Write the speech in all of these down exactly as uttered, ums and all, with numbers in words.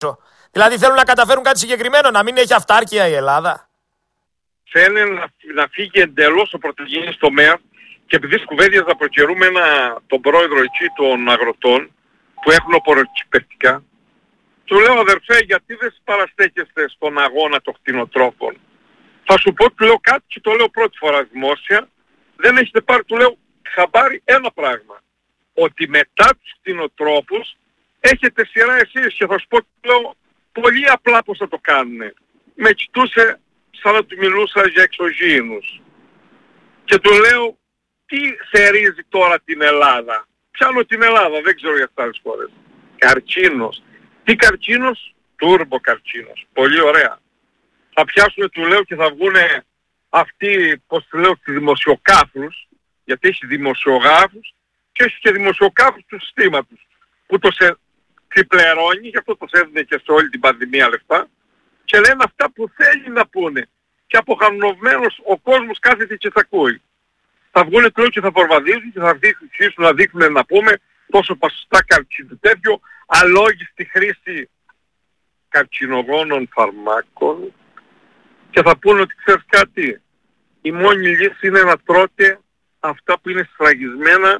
Δηλαδή θέλουν να καταφέρουν κάτι συγκεκριμένο, να μην έχει αυτάρκεια η Ελλάδα. Θέλει να, να φύγει εντελώς ο πρωτογενής τομέα και επειδή σκουβέντιαζα από καιρού με ένα, τον πρόεδρο εκεί των αγροτών που έχουν οπωροκυπευτικά, του λέω αδερφέ γιατί δεν παραστέκεστε στον αγώνα των κτηνοτρόφων. Θα σου πω, του λέω κάτι και το λέω πρώτη φορά δημόσια, δεν έχετε πάρει, του λέω χαμπάρι ένα πράγμα. Ότι μετά τους κτηνοτρόφους έχετε σειρά εσείς και θα σου πω, του λέω πολύ απλά πως θα το κάνουνε. Με κοιτούσε σαν να του μιλούσα για εξωγήινους. Και του λέω τι θερίζει τώρα την Ελλάδα. Πιάνω την Ελλάδα, δεν ξέρω για άλλες χώρες. Καρκίνος. Τι καρκίνος? Τούρμπο καρκίνος. Πολύ ωραία. Θα πιάσουν, του λέω, και θα βγουνε αυτοί, πως του λέω, τους δημοσιοκάφρους, γιατί έχει δημοσιογράφους και έχει και δημοσιοκάφρους του συστήματος, που το σε ξυπλερώνει, γι' αυτό το έδινε και σε όλη την πανδημία λεφτά, και λένε αυτά που θέλει να πούνε. Και αποχαρνωμένος ο κόσμος κάθεται και θα ακούει. Θα βγουνε, του λέω, και θα προβαδίζουν και θα αρχίσουν να δείχνουν, να πούμε, πόσο ποσοστά καρκίνου τέτοιο, αλόγιστη χρήση καρκινογόνων φαρμάκων, και θα πούνε ότι ξέρεις κάτι, η μόνη λύση είναι να τρώτε αυτά που είναι σφραγισμένα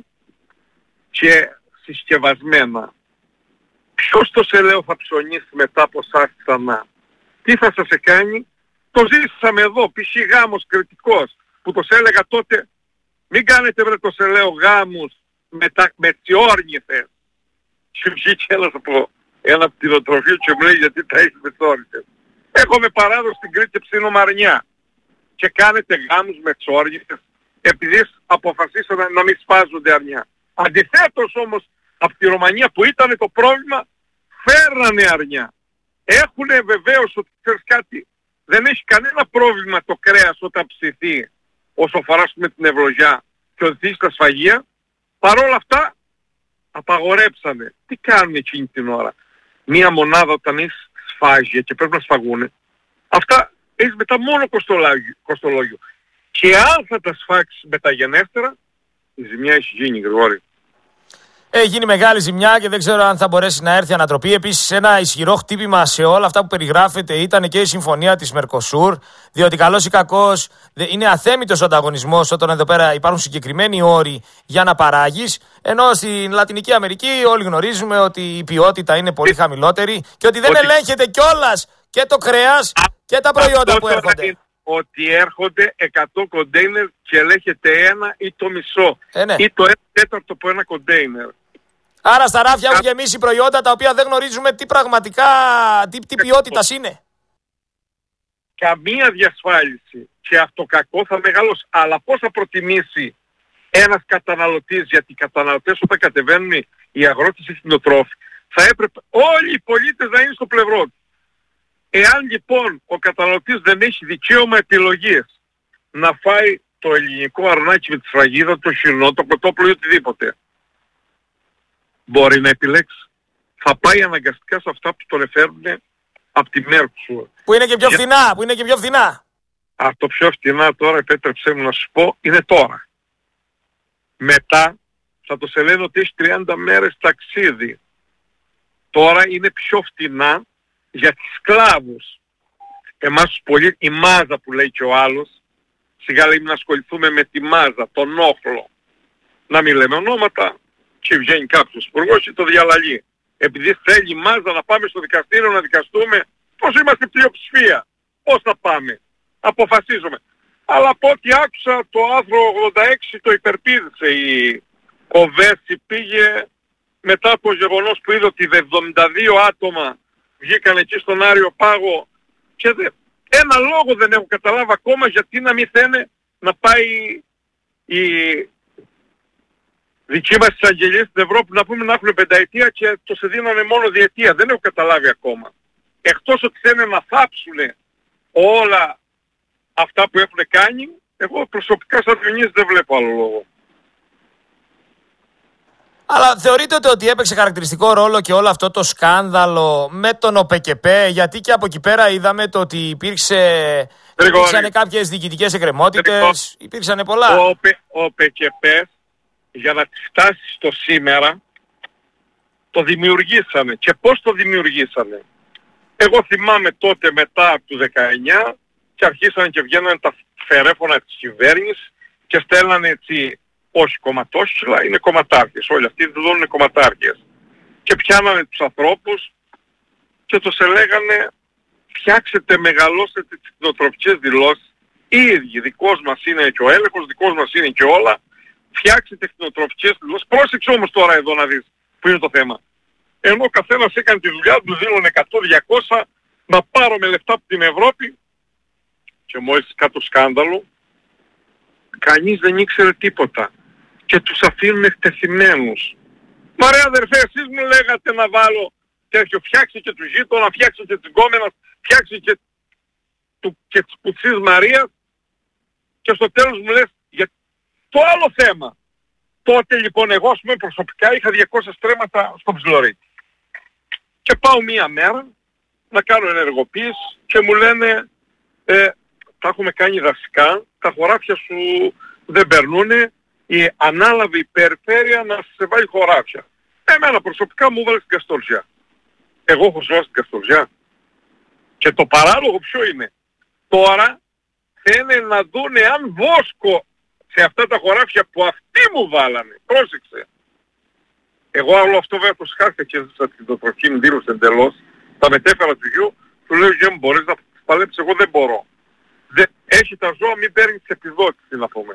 και συσκευασμένα. Ποιος το σε λέω θα ψωνίσει μετά από εσάς ξανά? Τι θα σας κάνει? Το ζήσαμε εδώ, π.χ. γάμος κριτικός, που το σε έλεγα τότε, μην κάνετε βρε το σε λέω γάμους με, τα, με τσιόρνηθες. Και βγήκε ένας από ένα κτηνοτροφείο και μου λέει γιατί τα έχεις με τσόρνηθες. Έχουμε παράδοση στην Κρήτη και ψήνω μαρνιά. Και κάνετε γάμους με τσόρνηθες επειδή αποφασίσατε να μην σπάζονται αρνιά. Αντιθέτως όμως από τη Ρωμανία που ήταν το πρόβλημα, φέρνανε αρνιά. Έχουνε βεβαίως ότι ξέρεις κάτι, δεν έχει κανένα πρόβλημα το κρέας όταν ψηθεί όσο φοράς με την ευλογιά και οδηγεί στα σφαγεία. Παρόλα αυτά απαγορέψανε. Τι κάνουν εκείνη την ώρα? Μία μονάδα όταν έχεις σφάγια και πρέπει να σφαγούνε, αυτά έχεις μετά μόνο κοστολόγιο. κοστολόγιο. Και αν θα τα σφάξεις μεταγενέστερα, η ζημιά έχει γίνει, Γρηγόρη. Έχει γίνει μεγάλη ζημιά και δεν ξέρω αν θα μπορέσει να έρθει ανατροπή. Επίσης, ένα ισχυρό χτύπημα σε όλα αυτά που περιγράφεται ήταν και η συμφωνία της Μερκοσούρ. Διότι καλός ή κακός είναι αθέμητος ο ανταγωνισμός όταν εδώ πέρα υπάρχουν συγκεκριμένοι όροι για να παράγεις. Ενώ στην Λατινική Αμερική όλοι γνωρίζουμε ότι η ποιότητα είναι πολύ χαμηλότερη και ότι δεν ότι... ελέγχεται κιόλας και το κρέας και τα προϊόντα που έρχονται. Ότι έρχονται εκατό κοντέινερ και ελέγχεται ένα ή το μισό. Ε, ναι. Ή το ένα τέταρτο από ένα κοντέινερ. Άρα στα ράφια έχουν γεμίσει προϊόντα τα οποία δεν γνωρίζουμε τι πραγματικά, τι, τι ποιότητας είναι. Καμία διασφάλιση και αυτό κακό θα μεγαλώσει. Αλλά πώς θα προτιμήσει ένας καταναλωτής, γιατί οι καταναλωτές όταν κατεβαίνουν οι αγρότες οι κτηνοτρόφοι, θα έπρεπε όλοι οι πολίτες να είναι στο πλευρό του. Εάν λοιπόν ο καταναλωτής δεν έχει δικαίωμα επιλογής να φάει το ελληνικό αρνάκι με τη σφραγίδα, το χοιρινό, το κοτόπουλο ή οτιδήποτε, μπορεί να επιλέξει. Θα πάει αναγκαστικά σε αυτά που τον εφέρουν από τη Μέρκοσουρ. Που είναι και πιο φθηνά, που είναι και πιο φθηνά. Αυτό το πιο φθηνά τώρα, επέτρεψέ μου να σου πω, είναι τώρα. Μετά θα το σε λένε ότι έχει τριάντα μέρες ταξίδι. Τώρα είναι πιο φθηνά για τις σκλάβους. Εμάς τους πολίτες, η μάζα που λέει και ο άλλος, σιγά λέει να ασχοληθούμε με τη μάζα, τον όχλο. Να μην λέμε ονόματα και βγαίνει κάποιος υπουργός και το διαλαλεί. Επειδή θέλει η μάζα να πάμε στο δικαστήριο να δικαστούμε, πώς είμαστε πλειοψηφία, πώς θα πάμε, αποφασίζουμε. Αλλά από ό,τι άκουσα το άρθρο ογδόντα έξι το υπερπίδησε η Κοβέση, πήγε μετά το γεγονός που είδε ότι εβδομήντα δύο άτομα βγήκαν εκεί στον Άριο Πάγο και δε, ένα λόγο δεν έχω καταλάβει ακόμα γιατί να μην θένε να πάει η δική μας εισαγγελίες στην Ευρώπη να πούμε να έχουν πενταετία και το σε δίνανε μόνο διετία. Δεν έχω καταλάβει ακόμα. Εκτός ότι θέλουν να θάψουν όλα αυτά που έχουν κάνει, εγώ προσωπικά σαν Διονύσης δεν βλέπω άλλο λόγο. Αλλά θεωρείτε ότι έπαιξε χαρακτηριστικό ρόλο και όλο αυτό το σκάνδαλο με τον ΟΠΕΚΕΠΕ, γιατί και από εκεί πέρα είδαμε το ότι υπήρξε, υπήρξαν κάποιες διοικητικές εκκρεμότητες, υπήρξαν πολλά. Ο ΟΠΕΚΕΠΕ για να φτάσει στο σήμερα το δημιουργήσανε. Και πώς το δημιουργήσανε? Εγώ θυμάμαι τότε μετά του δεκαεννιά και αρχίσαν και βγαίνανε τα φερέφωνα της κυβέρνησης και στέλνανε έτσι, όχι κομματόσυλα, είναι κομματάρχες. Όλοι αυτοί δεν είναι κομματάρχες. Και πιάνανε τους ανθρώπους και τους έλεγανε φτιάξετε, μεγαλώσετε τις κτηνοτροφικές δηλώσεις. Οι ίδιοι, δικός μας είναι και ο έλεγχος, δικός μας είναι και όλα. Φτιάξετε κτηνοτροφικές δηλώσεις. Πρόσεξε όμως τώρα εδώ να δεις που είναι το θέμα. Ενώ ο καθένας έκανε τη δουλειά του, δίνουν εκατό διακόσια να πάρω με λεφτά από την Ευρώπη και μόλις κάτω σκάνδαλο, κανείς δεν ήξερε τίποτα και τους αφήνουν εκτεθειμένους. Μα ρε αδερφέ, εσείς μου λέγατε να βάλω τέτοιο, φτιάξε και του γείτονα, φτιάξε και της γκόμενας, φτιάξε και, του, και της Πουτσής Μαρίας και στο τέλος μου λες για το άλλο θέμα. Τότε λοιπόν εγώ, ας πούμε, προσωπικά είχα διακόσια στρέμματα στο Ψιλορίτη. Και πάω μία μέρα να κάνω ενεργοποίηση και μου λένε ε, τα έχουμε κάνει δασικά, τα χωράφια σου δεν περνούνε, η ανάλαβη περιφέρεια να σε βάλει χωράφια. Εμένα προσωπικά μου βάλει στην Καστοριά. Εγώ έχω ζώσει στην Καστοριά. Και το παράλογο ποιο είναι. Τώρα θέλουν να δούνε αν βόσκω σε αυτά τα χωράφια που αυτοί μου βάλανε. Πρόσεξε. Εγώ όλο αυτό βέβαια το σχάθηκα και έζησα την κτηνοτροφική μου δήλωση εντελώς. Τα μετέφερα του γιου, του λέω για μου μπορείς να παλέψεις, εγώ δεν μπορώ. Δε, έχει τα ζώα, μην παίρνεις επιδότηση να πούμε.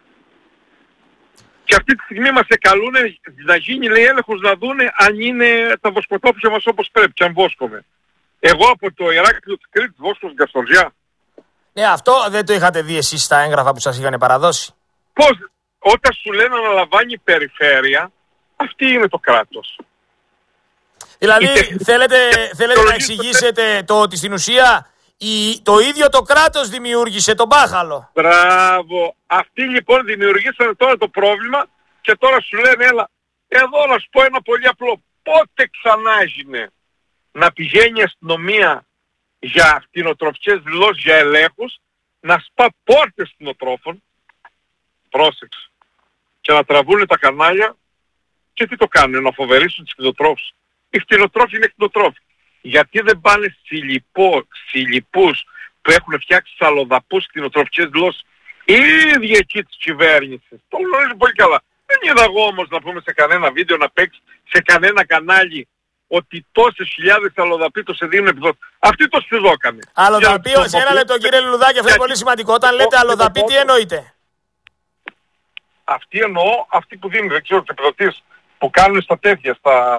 Και αυτή τη στιγμή μας εκαλούνε να γίνει λέει έλεγχος να δούνε αν είναι τα βοσκοτόπια μας όπως πρέπει και αν βόσκομαι. Εγώ από το Ηράκλειο της Κρήτης βόσκω στην Καστοριά. Ναι, αυτό δεν το είχατε δει εσείς στα έγγραφα που σας είχαν παραδώσει. Πώς, όταν σου λένε να λαμβάνει η περιφέρεια, αυτή είναι το κράτος. Δηλαδή Είτε... θέλετε, θέλετε να εξηγήσετε το ότι στην ουσία η, το ίδιο το κράτος δημιούργησε τον μπάχαλο. Μπράβο. Αυτοί λοιπόν δημιουργήσανε τώρα το πρόβλημα και τώρα σου λένε έλα, εδώ να σου πω ένα πολύ απλό. Πότε ξανά έγινε να πηγαίνει η αστυνομία για κτηνοτροφικές δηλώσεις, για ελέγχους, να σπά πόρτες κτηνοτρόφων, πρόσεξε, και να τραβούνε τα κανάλια και τι το κάνουν, να φοβερήσουν τους κτηνοτρόφους. Οι κτηνοτρόφοι είναι κτηνοτρόφοι. Γιατί δεν πάνε στις λοιπούς που έχουν φτιάξει τους αλλοδαπούς κτηνοτροφικές δηλώσεις, οι ίδιοι εκεί της κυβέρνησης. Το γνωρίζουν πολύ καλά. Δεν είδα εγώ όμως να πούμε σε κανένα βίντεο να παίξει σε κανένα κανάλι ότι τόσες χιλιάδες αλλοδαποί το σε δίνουν επιδότηση. Αυτοί το σπιδόκανε. Αλλοδαποί, σε ένα λεπτό κύριε Λουλουδάκη, αυτό είναι πολύ σημαντικό. Όταν λέτε αλλοδαποί, τι εννοείτε? Αυτοί εννοώ, αυτοί που δίνουν, δεν ξέρω, τις επιδοτήσεις που κάνουν στα τέτοια, στα...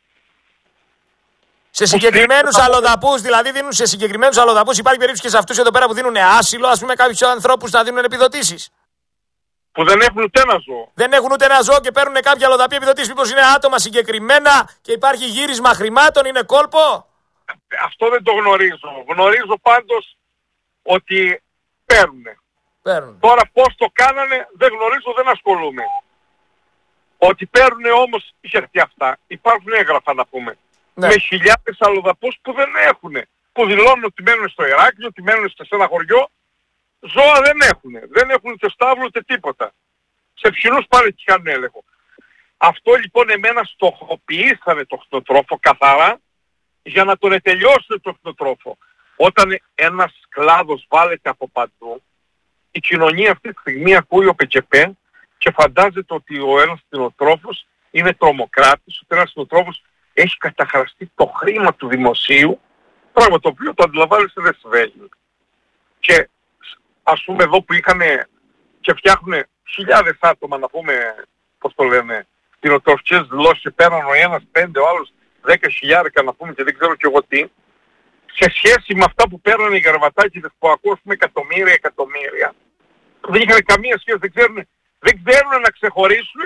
Σε συγκεκριμένους αλλοδαπούς, δηλαδή δίνουν σε συγκεκριμένους αλλοδαπούς. Υπάρχει περίπτωση και σε αυτούς εδώ πέρα που δίνουν άσυλο, ας πούμε, κάποιους ανθρώπους να δίνουν επιδοτήσεις. Που δεν έχουν ούτε ένα ζώο. Δεν έχουν ούτε ένα ζώο και παίρνουν κάποια αλλοδαπή επιδοτήσεις. Μήπως είναι άτομα συγκεκριμένα και υπάρχει γύρισμα χρημάτων, είναι κόλπο? Αυτό δεν το γνωρίζω. Γνωρίζω πάντως ότι παίρνουνε. Παίρνουν. Τώρα πώς το κάνανε δεν γνωρίζω, δεν ασχολούμαι. Ότι παίρνουνε όμως, γιατί αυτά υπάρχουν έγγραφα να πούμε. Ναι. Με χιλιάδες αλλοδαπούς που δεν έχουν. Που δηλώνουν ότι μένουν στο Ηράκλειο, ότι μένουν σε ένα χωριό. Ζώα δεν έχουν. Δεν έχουν ούτε στάβλο ούτε τίποτα. Σε ποιους πάνε και κάνουν έλεγχο. Αυτό λοιπόν εμένα στοχοποιήσανε το κτηνοτρόφο καθαρά για να τον ετελειώσουν το κτηνοτρόφο. Όταν ένας κλάδος βάλεται από παντού, η κοινωνία αυτή τη στιγμή ακούει ο ΠΚΠ και φαντάζεται ότι ο ένας κτηνοτρόφος είναι τρομοκράτης, ότι ένας κτηνοτρόφος έχει καταχραστεί το χρήμα του δημοσίου, πράγμα το οποίο το αντιλαμβάνεσαι δεν συμβαίνει. Και ας πούμε εδώ που είχαν και φτιάχνουν χιλιάδες άτομα να πούμε, πώς το λένε, κτηνοτροφικές δηλώσεις και πέραν ο ένας πέντε, ο άλλος δέκα χιλιάρικα να πούμε και δεν ξέρω και εγώ τι, σε σχέση με αυτά που παίρνανε οι γαρβατάκηδες που ακούω, ας πούμε, εκατομμύρια, εκατομμύρια, δεν είχαν καμία σχέση, δεν ξέρουν, δεν ξέρουν να ξεχωρίσουν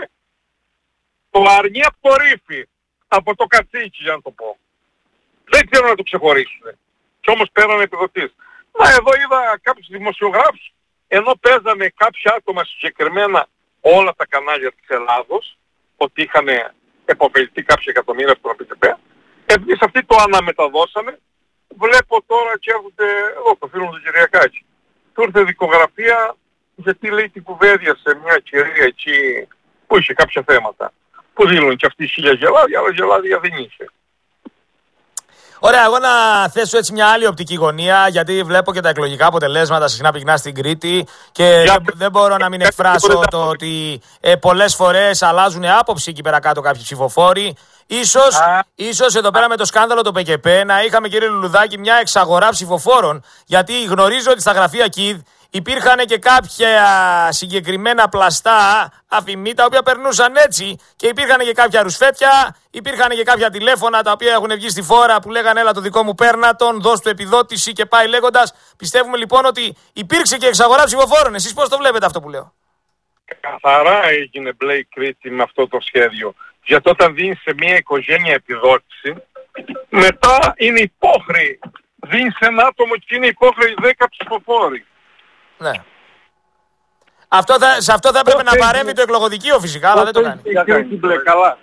το αρνί από το ρήφι, από το κατσίκι για να το πω. Δεν ξέρουν να το ξεχωρίσουν. Και όμως πέρανε επιδοτήσεις. Μα εδώ είδα κάποιους δημοσιογράφους, ενώ παίζανε κάποια άτομα συγκεκριμένα όλα τα κανάλια της Ελλάδος, ότι είχαν επωφεληθεί κάποια εκατομμύρια από τον ΠΚΠ, εμείς αυτοί το αναμεταδώσανε. Βλέπω τώρα και έρχονται εδώ το φίλο του Κυριακάκη. Του ήρθε δικογραφία γιατί λέει την κουβέντια σε μια κυρία εκεί που είχε κάποια θέματα. Που δίνουν και αυτοί χίλια γελάδια, αλλά γελάδια δεν είχε. Ωραία, εγώ να θέσω έτσι μια άλλη οπτική γωνία, γιατί βλέπω και τα εκλογικά αποτελέσματα συχνά πυκνά στην Κρήτη και δεν, δεν μπορώ να μην εκφράσω το ότι ε, πολλές φορές αλλάζουν άποψη εκεί πέρα κάτω κάποιοι ψηφοφόροι. Ίσως, ίσως εδώ πέρα με το σκάνδαλο του ΠΚΠ να είχαμε, κύριε Λουλουδάκη, μια εξαγορά ψηφοφόρων, γιατί γνωρίζω ότι στα γραφεία ΚΙΔ υπήρχαν και κάποια συγκεκριμένα πλαστά αφημί τα οποία περνούσαν έτσι και υπήρχαν και κάποια ρουσφέτια, υπήρχαν και κάποια τηλέφωνα τα οποία έχουν βγει στη φόρα που λέγανε έλα το δικό μου παίρνα τον, δώσ' του επιδότηση και πάει λέγοντας. Πιστεύουμε λοιπόν ότι υπήρξε και εξαγορά ψηφοφόρων. Εσείς πώς το βλέπετε αυτό που λέω? Καθαρά έγινε μπλε η Κρήτη με αυτό το σχέδιο. Γιατί όταν δίνεις σε μια οικογένεια επιδότηση, μετά είναι υπόχρεη. Δίνεις ένα άτομο και είναι υπόχρεη δέκα ψηφοφόροι. Ναι. Αυτό θα, σε αυτό θα έπρεπε να παρέμβει το εκλογοδικείο φυσικά, αλλά δεν το κάνει. Η Κρήτη μπλε, καλά.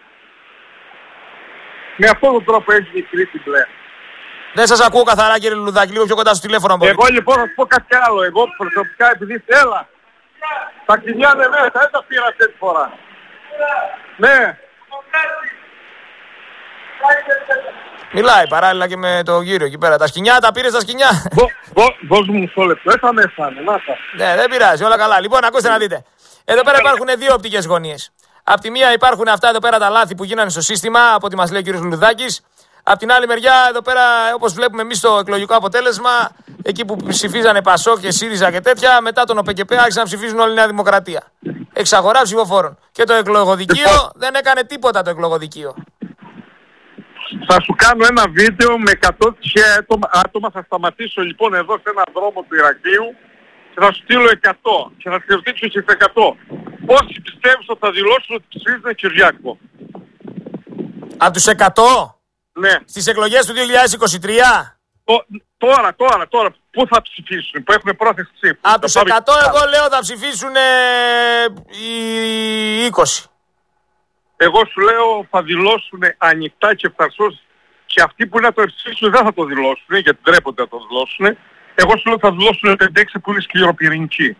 Με αυτόν τον τρόπο έχει η Κρήτη μπλε. Δεν σας ακούω καθαρά, κύριε Λουλουδάκη, λίγο πιο κοντά στο τηλέφωνο μπορείτε. Εγώ λοιπόν θα σου πω κάτι άλλο. Εγώ προσωπικά, επειδή έλα, τα κοινιά είναι μέσα, δεν τα πήρα αυτή τη φορά. Ναι. Μιλάει παράλληλα και με το κύριο εκεί πέρα. Τα σκοινιά, τα πήρες τα σκοινιά. Δώσ' μου μισό λεπτό, έσα μέσα, να τα. Ναι, δεν πειράζει, όλα καλά. Λοιπόν, ακούστε να δείτε. Εδώ πέρα υπάρχουν δύο οπτικές γωνίες. Απ' τη μία υπάρχουν αυτά εδώ πέρα τα λάθη που γίνανε στο σύστημα, από ό,τι μας λέει ο κύριος Λουλουδάκης. Απ' την άλλη μεριά, εδώ πέρα, όπως βλέπουμε εμείς το εκλογικό αποτέλεσμα, εκεί που ψηφίζανε Πασόκ και ΣΥΡΙΖΑ και τέτοια, μετά τον ΟΠΚΠ άρχισαν να ψηφίζουν όλη η Νέα Δημοκρατία. Εξαγορά ψηφοφόρων. Και το εκλογοδικείο δεν έκανε τίποτα το εκλογοδικείο. Θα σου κάνω ένα βίντεο με εκατό άτομα, θα σταματήσω λοιπόν εδώ σε έναν δρόμο του Ηρακλείου και θα σου στείλω εκατό και θα σου ρωτήσω και εκατό. Πόσοι πιστεύεις ότι θα δηλώσουν ότι ψηφίζουν Κυριάκο? Από τους εκατό? Ναι. Στις εκλογές του δύο χιλιάδες είκοσι τρία? Τώρα, τώρα, τώρα, πού θα ψηφίσουν, που έχουν πρόθεση ψήφου? Από τους εκατό εγώ λέω θα ψηφίσουν ε, οι είκοσι. Εγώ σου λέω θα δηλώσουν ανοιχτά και ευθαρσώς και αυτοί που είναι να το ψηφίσουν δεν θα το δηλώσουν γιατί ντρέπονται να το δηλώσουν. Εγώ σου λέω θα δηλώσουν πέντε έξι που είναι σκληροπυρηνικοί.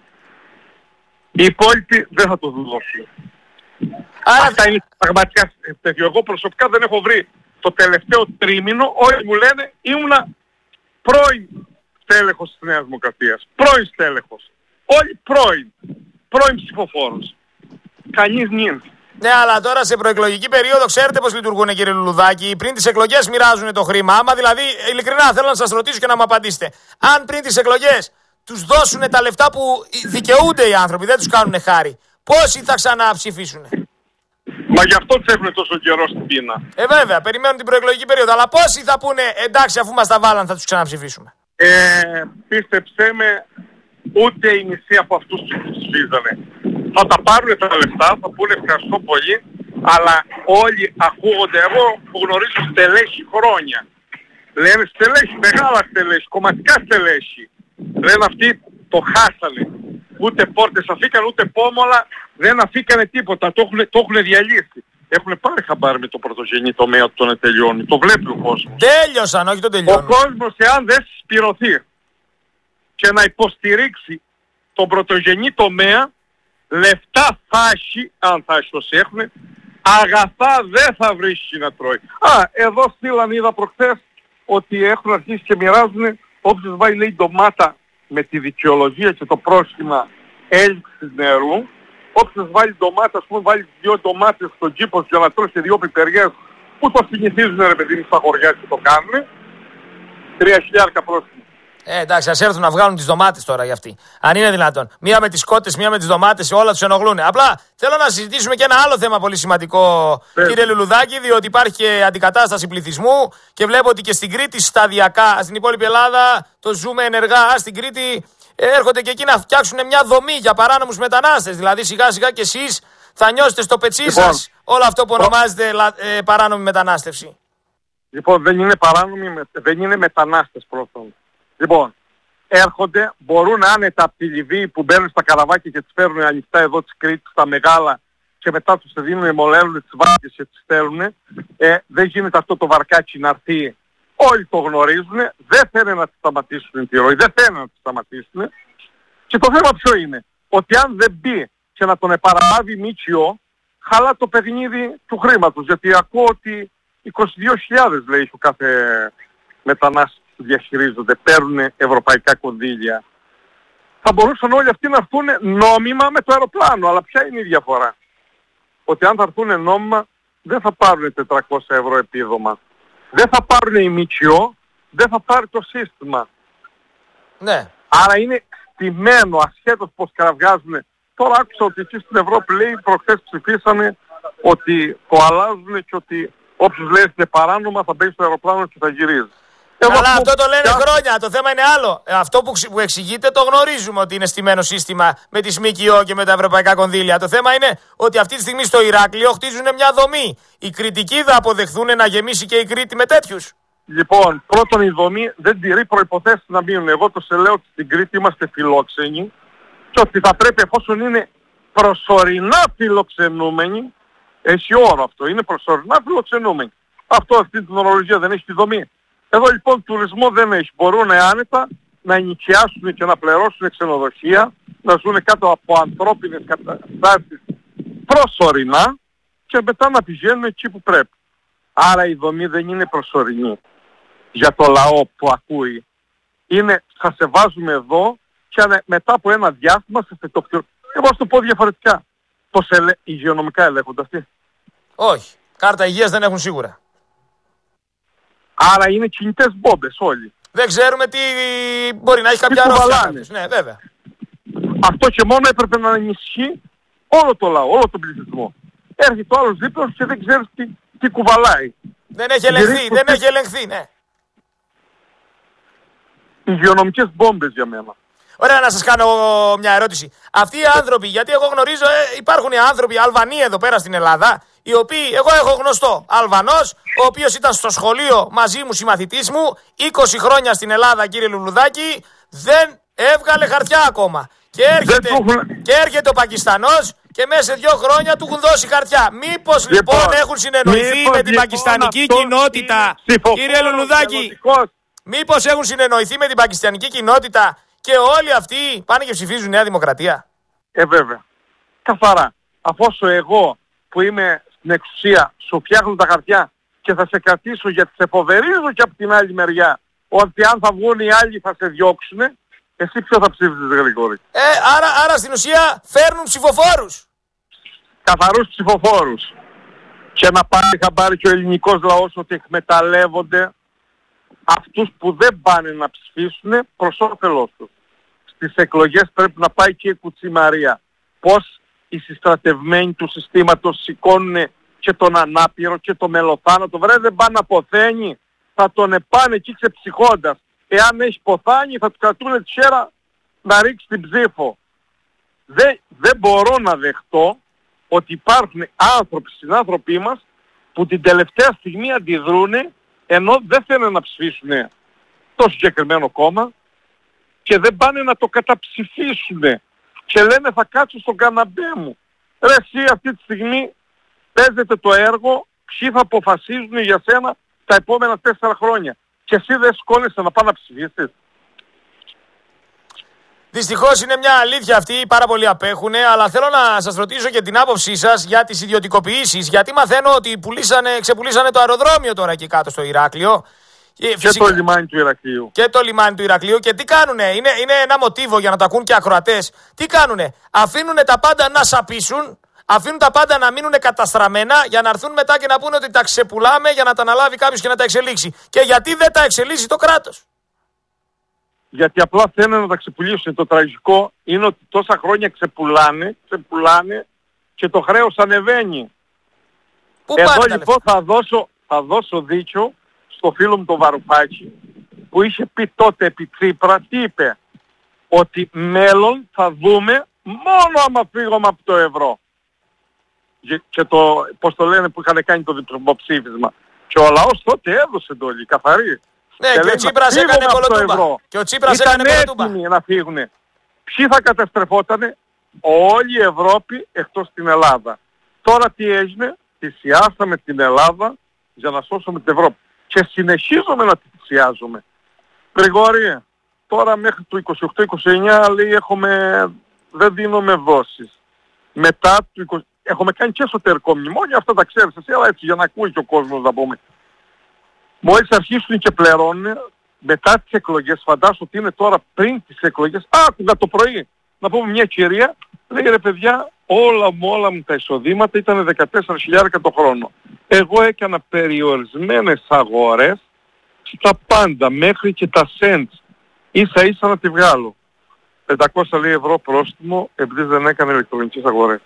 Οι υπόλοιποι δεν θα το δηλώσουν. Άρα... Αυτά είναι πραγματικά τέτοιο. Εγώ προσωπικά δεν έχω βρει το τελευταίο τρίμηνο, όλοι μου λένε ήμουνα πρώην στέλεχος της Νέας Δημοκρατίας. Πρώην στέλεχος. Όλοι πρώην. Πρώην ψηφοφόρος. Κανείς νυν. Ναι, αλλά τώρα σε προεκλογική περίοδο ξέρετε πώς λειτουργούν, κύριε Λουλουδάκη. Πριν τις εκλογές μοιράζουν το χρήμα. Άμα δηλαδή, ειλικρινά θέλω να σας ρωτήσω και να μου απαντήσετε. Αν πριν τις εκλογές τους δώσουν τα λεφτά που δικαιούνται οι άνθρωποι, δεν τους κάνουν χάρη, πόσοι θα ξαναψηφίσουν? Μα γι' αυτό τους έχουν τόσο καιρό στην πείνα. Ε, βέβαια, περιμένουν την προεκλογική περίοδο. Αλλά πόσοι θα πούνε εντάξει, αφού μας τα βάλαν, θα τους ξαναψηφίσουμε? Ε, πίστεψέ με, ούτε η μισή από αυτούς τους ψηφίζανε. Θα τα πάρουν τα λεφτά, θα πούνε ευχαριστώ πολύ, αλλά όλοι ακούγονται, εγώ που γνωρίζω στελέχη χρόνια. Λένε στελέχη, μεγάλα στελέχη, κομματικά στελέχη. Λένε αυτοί το χάσανε. Ούτε πόρτες αφήκαν, ούτε πόμολα, δεν αφήκανε τίποτα, το έχουν, το έχουν διαλύσει. Έχουν πάρει χαμπάρι με το πρωτογενή τομέα του τον τελειώνει. Το βλέπει ο κόσμος. Τέλειωσαν, όχι το τελειώνουν. Ο κόσμος, εάν δεν συσπηρωθεί και να υποστηρίξει τον πρωτογενή τομέα, λεφτά θα έχει, αν θα έχει όσοι έχουν, αγαθά δεν θα βρίσκει να τρώει. Α, εδώ στείλαν, είδα προχθές, ότι έχουν αρχίσει και μοιράζουν, όποιος βάλει λέει ντομάτα με τη δικαιολογία και το πρόσχημα έλλειψης νερού, όποιος βάλει ντομάτα, ας πούμε βάλει δύο ντομάτες στον κήπο για να τρώσει δύο πιπεριές, που το συνηθίζουν ρε παιδί μου στα χωριά και το κάνουν, τρία χιλιάρικα πρόσχημα. Ε, εντάξει, ας έρθουν να βγάλουν τις ντομάτες τώρα για αυτοί. Αν είναι δυνατόν. Μία με τις κότες, μία με τις ντομάτες, όλα τους ενοχλούν. Απλά θέλω να συζητήσουμε και ένα άλλο θέμα πολύ σημαντικό, ε. κύριε Λουλουδάκη, διότι υπάρχει και αντικατάσταση πληθυσμού και βλέπω ότι και στην Κρήτη σταδιακά, στην υπόλοιπη Ελλάδα, το ζούμε ενεργά. Στην Κρήτη έρχονται και εκεί να φτιάξουν μια δομή για παράνομους μετανάστες. Δηλαδή σιγά σιγά και εσείς θα νιώσετε στο πετσί λοιπόν, σας όλο αυτό που ονομάζεται ε, παράνομη μετανάστευση. Λοιπόν, δεν είναι παράνομη, δεν είναι μετανάστες πρώτον. Λοιπόν, έρχονται, μπορούν άνετα από τη Λιβύη που μπαίνουν στα καραβάκια και τις φέρνουν ανοιχτά εδώ της Κρήτης, τα μεγάλα, και μετά τους δίνουν, μολαίνουν τις βάρκες και τις στέλνουν. Ε, δεν γίνεται αυτό το βαρκάκι να έρθει. Όλοι το γνωρίζουν, δεν θέλουν να τις σταματήσουν τη ροή, δεν θέλουν να τις σταματήσουν. Και το θέμα ποιο είναι, ότι αν δεν μπει και να τον επαναλάβει ΜΚΟ, χαλά το παιχνίδι του χρήματος. Γιατί ακούω ότι είκοσι δύο χιλιάδες λέει ο κάθε μετανάστης που διαχειρίζονται, παίρνουν ευρωπαϊκά κονδύλια. Θα μπορούσαν όλοι αυτοί να έρθουν νόμιμα με το αεροπλάνο, αλλά ποια είναι η διαφορά? Ότι αν θα έρθουν νόμιμα δεν θα πάρουν τετρακόσια ευρώ επίδομα. Δεν θα πάρουν η ΜΚΟ, δεν θα πάρει το σύστημα. Ναι. Άρα είναι στημένο ασχέτως πως κραυγάζουν. Τώρα άκουσα ότι εκεί στην Ευρώπη λέει προχθές ψηφίσανε ότι το αλλάζουν και ότι όποιος λέει είναι παράνομα θα μπαίνει στο αεροπλάνο και θα γυρίζει. Εγώ αλλά αυτό το λένε πια... χρόνια. Το θέμα είναι άλλο. Αυτό που, που εξηγείται το γνωρίζουμε ότι είναι στημένο σύστημα με τη ΣΜΚΙΟ και με τα ευρωπαϊκά κονδύλια. Το θέμα είναι ότι αυτή τη στιγμή στο Ηράκλειο χτίζουν μια δομή. Οι Κρητικοί θα αποδεχθούν να γεμίσει και η Κρήτη με τέτοιους? Λοιπόν, πρώτον η δομή δεν τηρεί προϋποθέσεις να μείνουν. Εγώ το σε λέω ότι στην Κρήτη είμαστε φιλόξενοι και ότι θα πρέπει, εφόσον είναι προσωρινά φιλοξενούμενοι, έχει όρο αυτό, είναι προσωρινά φιλοξενούμενοι. Αυτό αυτή την ορολογία δεν έχει τη δομή. Εδώ λοιπόν τουρισμό δεν έχει. Μπορούν άνετα να ενοικιάσουν και να πληρώσουν ξενοδοχεία, να ζουν κάτω από ανθρώπινες καταστάσεις προσωρινά και μετά να πηγαίνουν εκεί που πρέπει. Άρα η δομή δεν είναι προσωρινή για το λαό που ακούει. Είναι θα σε βάζουμε εδώ και μετά από ένα διάστημα σε θετοκτήριο. Εγώ θα το πω διαφορετικά. Πώς ελε... υγειονομικά ελέγχονται αυτοί? Όχι. Κάρτα υγείας δεν έχουν σίγουρα. Άρα είναι κινητές μπόμπες όλοι. Δεν ξέρουμε τι μπορεί να έχει κάποια αρρώστια. Ναι, βέβαια. Αυτό και μόνο έπρεπε να ενισχύει όλο το λαό, όλο τον πληθυσμό. Έρχεται ο άλλος δίπλα και δεν ξέρει τι, τι κουβαλάει. Δεν έχει ελεγχθεί, δεν έχει ελεγχθεί, ναι. Υγειονομικές μπόμπες για μένα. Ωραία, να σας κάνω μια ερώτηση. Αυτοί οι άνθρωποι, γιατί εγώ γνωρίζω, ε, υπάρχουν οι άνθρωποι Αλβανοί εδώ πέρα στην Ελλάδα, οι οποίοι, εγώ έχω γνωστό Αλβανός, ο οποίος ήταν στο σχολείο μαζί μου, συμμαθητής μου, είκοσι χρόνια στην Ελλάδα, κύριε Λουλουδάκη, δεν έβγαλε χαρτιά ακόμα. Και έρχεται, και έρχεται ο Πακιστανός και μέσα σε δύο χρόνια του έχουν δώσει χαρτιά. Μήπως λοιπόν, λοιπόν έχουν συνεννοηθεί μήπως, με την λοιπόν, πακιστανική κοινότητα, κύριε Λουλουδάκη, μήπως έχουν συνεννοηθεί με την πακιστανική κοινότητα και όλοι αυτοί πάνε και ψηφίζουν Νέα Δημοκρατία? Ε, βέβαια. Καθαρά. Αφόσον εγώ που είμαι στην εξουσία σου φτιάχνω τα χαρτιά και θα σε κρατήσω γιατί σε φοβερίζω και από την άλλη μεριά ότι αν θα βγουν οι άλλοι θα σε διώξουν, εσύ ποιο θα ψήφισες, Γρηγόρη? Ε, άρα, άρα στην ουσία φέρνουν ψηφοφόρους. Καθαρούς ψηφοφόρους. Και να πάρει χαμπάρι και ο ελληνικός λαός ότι εκμεταλλεύονται αυτούς που δεν πάνε να ψηφίσουν προς όφελός τους. Στις εκλογές πρέπει να πάει και η κουτσιμαρία. Πώς οι συστρατευμένοι του συστήματος σηκώνουν και τον ανάπηρο και το μελοθάνατο. Βρε δεν πάνε να ποθαίνει, θα τον επάνε εκεί ξεψυχώντας. Εάν έχει ποθάνει θα του κρατούν τη χέρα να ρίξει την ψήφο. Δεν, δεν μπορώ να δεχτώ ότι υπάρχουν άνθρωποι, συνάνθρωποι μας, που την τελευταία στιγμή αντιδρούν ενώ δεν θέλουν να ψηφίσουν το συγκεκριμένο κόμμα και δεν πάνε να το καταψηφίσουν και λένε θα κάτσω στον καναπέ μου. Ρε εσύ αυτή τη στιγμή παίζεται το έργο, ποιοι θα αποφασίζουν για σένα τα επόμενα τέσσερα χρόνια και εσύ δεν σκόνεσαι να πάει να ψηφίσεις. Δυστυχώς είναι μια αλήθεια αυτή, πάρα πολλοί απέχουν, αλλά θέλω να σας ρωτήσω και την άποψή σας για τις ιδιωτικοποιήσεις, γιατί μαθαίνω ότι πουλήσανε, ξεπουλήσανε το αεροδρόμιο τώρα εκεί κάτω στο Ηράκλειο. Και, και φυσικά... το λιμάνι του Ηρακλείου. Και το λιμάνι του Ηρακλείου. Και τι κάνουνε, είναι, είναι ένα μοτίβο για να το ακούν και ακροατές. Τι κάνουνε, αφήνουνε τα πάντα να σαπίσουν, αφήνουν τα πάντα να μείνουν καταστραμμένα για να έρθουν μετά και να πούνε ότι τα ξεπουλάμε για να τα αναλάβει κάποιος και να τα εξελίξει. Και γιατί δεν τα εξελίσσει το κράτος? Γιατί απλά θέλουν να τα ξεπουλήσουν. Το τραγικό είναι ότι τόσα χρόνια ξεπουλάνε, ξεπουλάνε και το χρέος ανεβαίνει. Πού Εδώ λοιπόν θα δώσω, θα δώσω δίκιο στο φίλο μου τον Βαρουφάκη που είχε πει τότε επί Τσίπρα, τι είπε? Ότι μέλλον θα δούμε μόνο άμα φύγουμε από το ευρώ. Και το, πώς το λένε, που είχαν κάνει το δημοψήφισμα. Και ο λαός τότε έδωσε το όλοι, καθαρή. Ναι, και, και ο Τσίπρας έκανε κολοτούμπα. Και ο Τσίπρας έκανε κολοτούμπα. Ήταν έτοιμοι να φύγουνε. Ποιοι θα καταστρεφότανε? Όλη η Ευρώπη εκτός την Ελλάδα. Τώρα τι έγινε? Θυσιάσαμε την Ελλάδα για να σώσουμε την Ευρώπη. Και συνεχίζουμε να τη θυσιάζουμε. Γρηγόρη, τώρα μέχρι το είκοσι οκτώ είκοσι εννιά λέει έχουμε, δεν δίνουμε δόσεις. Μετά το είκοσι έχουμε κάνει και εσωτερικό μνημόνιο, αυτά τα ξέρεις εσύ, αλλά έτσι για να ακούει και ο κόσμος να πούμε. μόλις αρχίσουν και πληρώνουν μετά τις εκλογές, φαντάσου ότι είναι τώρα πριν τις εκλογές, άκουγα το πρωί να πούμε μια κυρία, λέει ρε παιδιά, όλα μου όλα μου τα εισοδήματα ήταν δεκατέσσερα χιλιάδες το χρόνο. Εγώ έκανα περιορισμένες αγορές στα πάντα, μέχρι και τα cents, ίσα ίσα να τη βγάλω. πεντακόσια λέει ευρώ πρόστιμο επειδή δεν έκανε ηλεκτρονικές αγορές.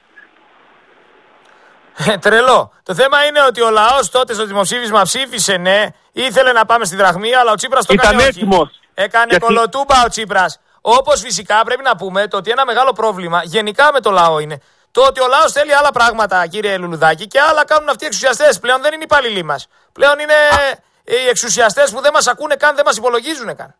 Ε, τρελό. Το θέμα είναι ότι ο λαός τότε στο δημοψήφισμα ψήφισε ναι, ήθελε να πάμε στη δραχμή, αλλά ο Τσίπρας το έκανε όχι. Έκανε γιατί... κολοτούμπα ο Τσίπρας. Όπως φυσικά πρέπει να πούμε το ότι ένα μεγάλο πρόβλημα γενικά με το λαό είναι το ότι ο λαός θέλει άλλα πράγματα, κύριε Λουλουδάκη, και άλλα κάνουν αυτοί οι εξουσιαστές. Πλέον δεν είναι οι υπαλληλοί μας. Πλέον είναι οι εξουσιαστές που δεν μας ακούνε καν, δεν μας υπολογίζουν καν.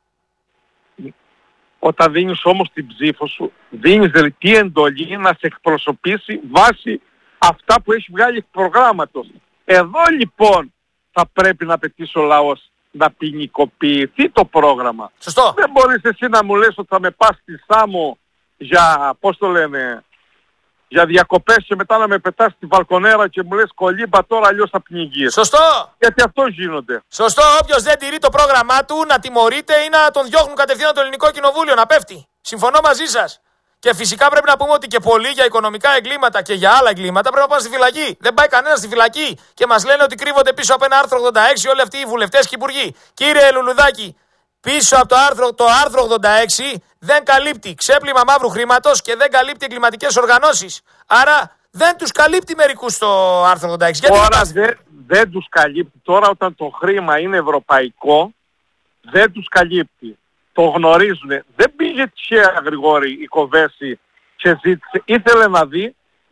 Όταν δίνεις όμως την ψήφο σου, δίνεις τι εντολή να σε εκπροσωπήσει βάσει αυτά που έχει βγάλει προγράμματος. Εδώ λοιπόν θα πρέπει να απαιτήσει ο λαός να ποινικοποιηθεί το πρόγραμμα. Σωστό. Δεν μπορείς εσύ να μου λες ότι θα με πας στη Σάμο για, πώς το λένε, για διακοπές και μετά να με πετάς στη βαλκονέρα και μου λες κολύμπα τώρα αλλιώς θα πνιγείς. Σωστό. Γιατί αυτό γίνονται. Σωστό. Όποιος δεν τηρεί το πρόγραμμά του να τιμωρείται ή να τον διώχνουν κατευθείαν το ελληνικό κοινοβούλιο να πέφτει. Συμφωνώ μαζί σας. Και φυσικά πρέπει να πούμε ότι και πολλοί για οικονομικά εγκλήματα και για άλλα εγκλήματα πρέπει να πάνε στη φυλακή. Δεν πάει κανένα στη φυλακή και μας λένε ότι κρύβονται πίσω από ένα άρθρο ογδόντα έξι όλοι αυτοί οι βουλευτές και οι υπουργοί. Κύριε Λουλουδάκη, πίσω από το άρθρο, το άρθρο ογδόντα έξι δεν καλύπτει ξέπλυμα μαύρου χρήματος και δεν καλύπτει εγκληματικές οργανώσεις. Άρα δεν τους καλύπτει μερικούς το άρθρο ογδόντα έξι. Γιατί τώρα δεν, δεν τους καλύπτει. Τώρα όταν το χρήμα είναι ευρωπαϊκό δεν τους καλύπτει. Το γνωρίζουν. Δεν πήγε τυχαία Γρηγόρη η Κοβέση και ζήτησε. Ήθελε να δει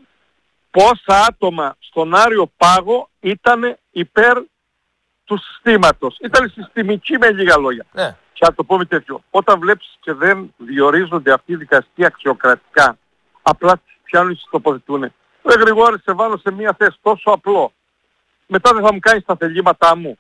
πόσα άτομα στον Άριο Πάγο ήταν υπέρ του συστήματος. Ήταν συστημική με λίγα λόγια. Ναι. Και να το πούμε τέτοιο. Όταν βλέπεις και δεν διορίζονται αυτοί οι δικαστικοί αξιοκρατικά, απλά πιάνουν και τοποθετούν. Ρε Γρηγόρη, σε βάλω σε μια θέση τόσο απλό. Μετά δεν θα μου κάνεις τα θελήματά μου.